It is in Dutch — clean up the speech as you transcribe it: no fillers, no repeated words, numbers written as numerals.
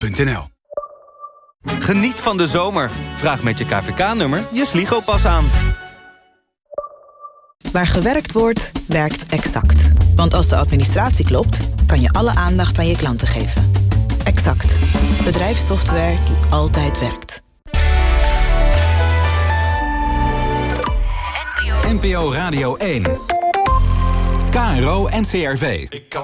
sligo.nl. Geniet van de zomer. Vraag met je KVK-nummer je Sligo-pas aan. Waar gewerkt wordt, werkt Exact. Want als de administratie klopt, kan je alle aandacht aan je klanten geven. Exact. Bedrijfssoftware die altijd werkt. NPO Radio 1. KRO NCRV.